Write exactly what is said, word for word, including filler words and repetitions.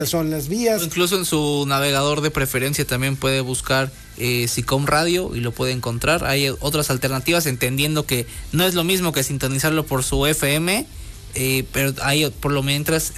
son las vías. O incluso en su navegador de preferencia también puede buscar eh, SICOM Radio y lo puede encontrar. Hay otras alternativas, entendiendo que no es lo mismo que sintonizarlo por su F M, eh, pero hay por lo mientras